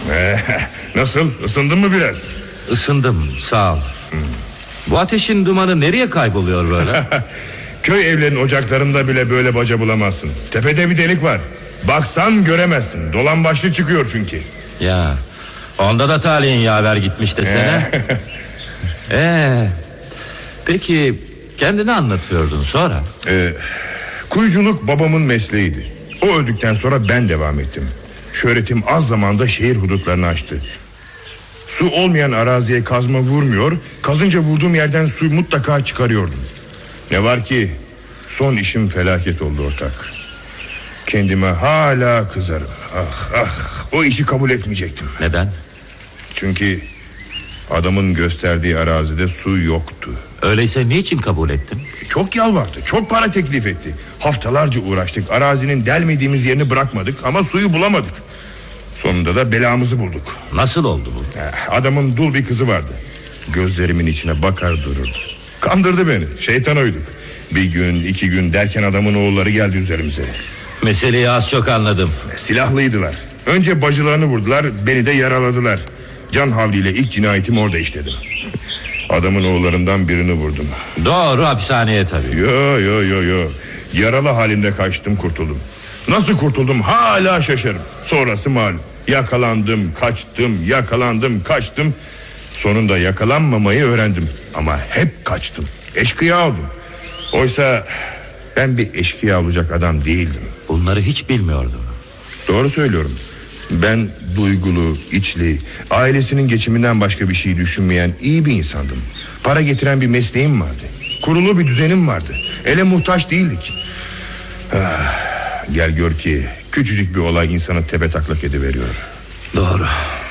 Nasıl, ısındın mı biraz? Isındım, sağ ol. Bu ateşin dumanı nereye kayboluyor böyle? Köy evlerinin ocaklarında bile böyle baca bulamazsın. Tepede bir delik var. Baksan göremezsin. Dolan başlı çıkıyor çünkü. Ya, onda da talihin yaver gitmiş desene. Peki kendini anlatıyordun sonra? Kuyuculuk babamın mesleğiydi. O öldükten sonra ben devam ettim. Şöhretim az zamanda şehir hudutlarını aştı. Su olmayan araziye kazma vurmuyor, kazınca vurduğum yerden suyu mutlaka çıkarıyordum. Ne var ki son işim felaket oldu ortak. Kendime hala kızarım. O işi kabul etmeyecektim. Neden? Çünkü adamın gösterdiği arazide su yoktu. Öyleyse niçin kabul ettin? Çok yalvardı, çok para teklif etti. Haftalarca uğraştık, arazinin delmediğimiz yerini bırakmadık ama suyu bulamadık. Sonunda da belamızı bulduk. Nasıl oldu bu? Adamın dul bir kızı vardı. Gözlerimin içine bakar dururdu. Kandırdı beni, şeytan uyduk. Bir gün, 2 gün derken adamın oğulları geldi üzerimize. Meseleyi az çok anladım. Silahlıydılar. Önce bacılarını vurdular, beni de yaraladılar. Can havliyle ilk cinayetimi orada işledim. Adamın oğullarından birini vurdum. Doğru, hapishaneye tabii. Yo. Yaralı halimde kaçtım, kurtuldum. Nasıl kurtuldum hala şaşarım. Sonrası malum. Yakalandım, kaçtım. Sonunda yakalanmamayı öğrendim. Ama hep kaçtım. Eşkıya oldum. Oysa ben bir eşkıya olacak adam değildim. Bunları hiç bilmiyordum. Doğru söylüyorum. Ben duygulu, içli, ailesinin geçiminden başka bir şey düşünmeyen iyi bir insandım. Para getiren bir mesleğim vardı. Kurulu bir düzenim vardı. Ele muhtaç değildik. Gel gör ki küçücük bir olay insanı tepetaklak ediveriyor. Doğru.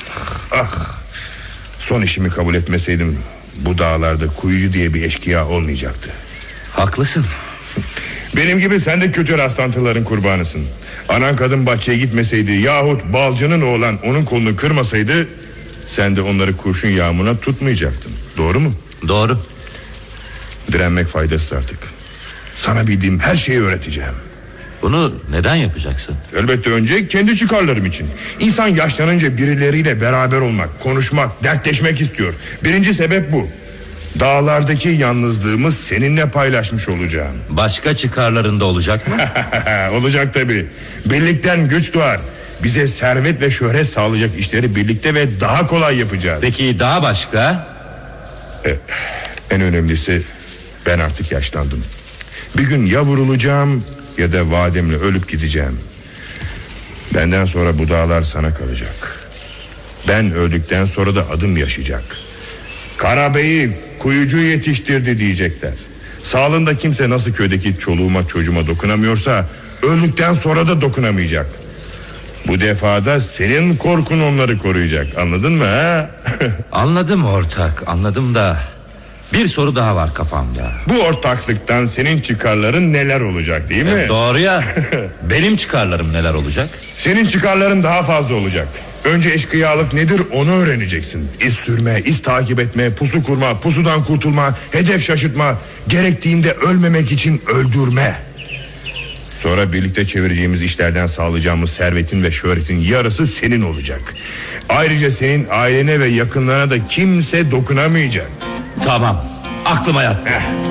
Son işimi kabul etmeseydim bu dağlarda kuyucu diye bir eşkıya olmayacaktı. Haklısın. Benim gibi sen de kötü rastlantıların kurbanısın. Anan kadın bahçeye gitmeseydi yahut balcının oğlan onun kolunu kırmasaydı sen de onları kurşun yağmuruna tutmayacaktın. Doğru mu? Doğru. Direnmek faydasız artık. Sana bildiğim her şeyi öğreteceğim. Bunu neden yapacaksın? Elbette önce kendi çıkarlarım için. İnsan yaşlanınca birileriyle beraber olmak, konuşmak, dertleşmek istiyor. Birinci sebep bu. Dağlardaki yalnızlığımı seninle paylaşmış olacağım. Başka çıkarların da olacak mı? Olacak tabii. Birlikten güç doğar. Bize servet ve şöhret sağlayacak işleri birlikte ve daha kolay yapacağız. Peki daha başka? En önemlisi ben artık yaşlandım. Bir gün ya vurulacağım ya da vademle ölüp gideceğim. Benden sonra bu dağlar sana kalacak. Ben öldükten sonra da adım yaşayacak. Karabey'i kuyucu yetiştirdi diyecekler. Sağlığında kimse nasıl köydeki çoluğuma çocuğuma dokunamıyorsa öldükten sonra da dokunamayacak. Bu defada senin korkun onları koruyacak. Anladın mı ha? Anladım ortak, anladım da bir soru daha var kafamda. Bu ortaklıktan senin çıkarların neler olacak değil mi? Doğru ya. Benim çıkarlarım neler olacak? Senin çıkarların daha fazla olacak. Önce eşkıyalık nedir onu öğreneceksin. İz sürme, iz takip etme, pusu kurma, pusudan kurtulma, hedef şaşırtma, gerektiğinde ölmemek için öldürme. Sonra birlikte çevireceğimiz işlerden sağlayacağımız servetin ve şöhretin yarısı senin olacak. Ayrıca senin ailene ve yakınlarına da kimse dokunamayacak. Tamam, aklıma yattı.